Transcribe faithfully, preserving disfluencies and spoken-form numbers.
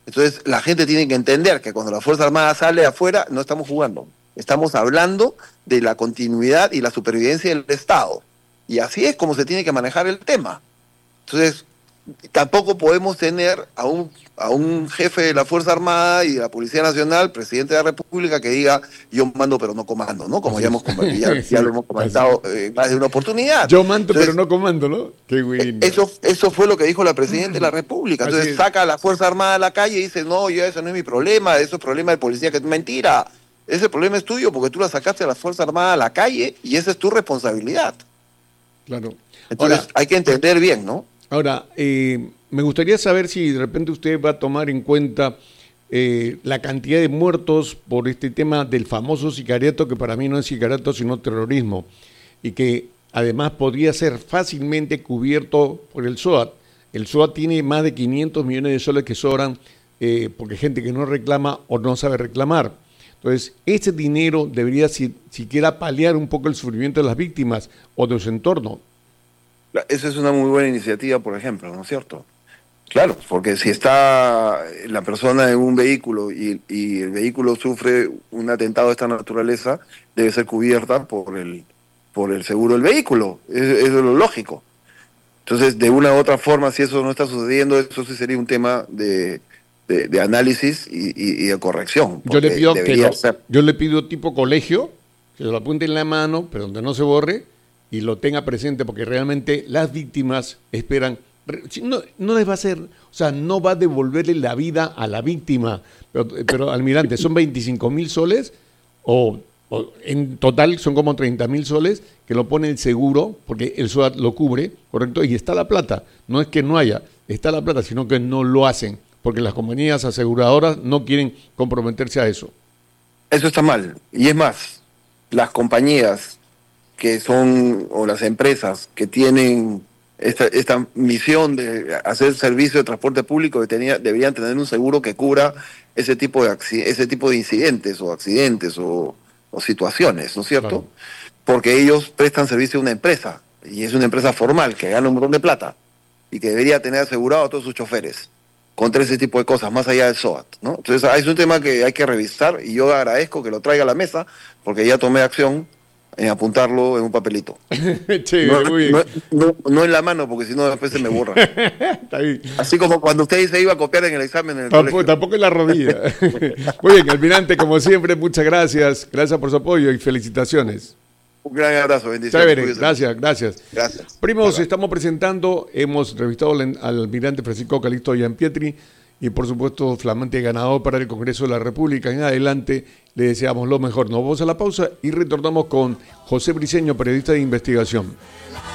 Entonces la gente tiene que entender que cuando la Fuerza Armada sale afuera, no estamos jugando. Estamos hablando de la continuidad y la supervivencia del Estado. Y así es como se tiene que manejar el tema. Entonces, tampoco podemos tener a un, a un jefe de la Fuerza Armada y de la Policía Nacional, presidente de la República, que diga, yo mando pero no comando, ¿no? Como ya, hemos, ya, ya lo hemos comentado eh, más de una oportunidad. Yo mando Entonces, pero no comando, ¿no? Qué bueno. Eso, eso fue lo que dijo la presidenta de la República. Entonces es. saca a la Fuerza Armada a la calle y dice, no, yo eso no es mi problema, eso es problema del policía, que es mentira. Ese problema es tuyo porque tú la sacaste a la Fuerza Armada a la calle y esa es tu responsabilidad. Claro. Entonces ahora, hay que entender bien, ¿no? Ahora, eh, me gustaría saber si de repente usted va a tomar en cuenta eh, la cantidad de muertos por este tema del famoso sicariato, que para mí no es sicariato sino terrorismo, y que además podría ser fácilmente cubierto por el SOAT. El SOAT tiene más de quinientos millones de soles que sobran eh, porque hay gente que no reclama o no sabe reclamar. Entonces, ese dinero debería si, siquiera paliar un poco el sufrimiento de las víctimas o de su entorno. Esa es una muy buena iniciativa, por ejemplo, ¿no es cierto? Claro, porque si está la persona en un vehículo y, y el vehículo sufre un atentado de esta naturaleza, debe ser cubierta por el, por el seguro del vehículo. Eso, eso es lo lógico. Entonces, de una u otra forma, si eso no está sucediendo, eso sí sería un tema de, de, de análisis y, y, y de corrección. Yo le pido que lo, ser... yo le pido tipo colegio, que lo apunte en la mano, pero donde no se borre, y lo tenga presente, porque realmente las víctimas esperan, no, no les va a hacer, o sea, no va a devolverle la vida a la víctima, pero, pero almirante, son veinticinco mil soles, o, o en total son como treinta mil soles, que lo pone el seguro, porque el SOAT lo cubre, ¿correcto? Y está la plata, no es que no haya, está la plata, sino que no lo hacen, porque las compañías aseguradoras no quieren comprometerse a eso. Eso está mal, y es más, las compañías que son, o las empresas que tienen esta, esta misión de hacer servicio de transporte público, que tenía, deberían tener un seguro que cubra ese tipo de, ese tipo de incidentes o accidentes o, o situaciones, ¿no es cierto? Claro. Porque ellos prestan servicio a una empresa, y es una empresa formal que gana un montón de plata, y que debería tener asegurado a todos sus choferes contra ese tipo de cosas, más allá del SOAT, ¿no? Entonces es un tema que hay que revisar, y yo agradezco que lo traiga a la mesa, porque ya tomé acción en apuntarlo en un papelito. Chévere, no, muy bien. No, no, no en la mano, porque si no después se me borra. Está bien. Así como cuando usted se iba a copiar en el examen en el tampoco, tampoco en la rodilla. Muy bien, almirante, como siempre, muchas gracias. Gracias por su apoyo y felicitaciones. Un gran abrazo, bendiciones. Chévere, gracias, gracias. Gracias. Primos, claro. Estamos presentando, hemos entrevistado al, al almirante Francisco Calixto Gianpietri, y por supuesto flamante ganador para el Congreso de la República. En adelante le deseamos lo mejor. Nos vamos a la pausa y retornamos con José Briceño, periodista de investigación.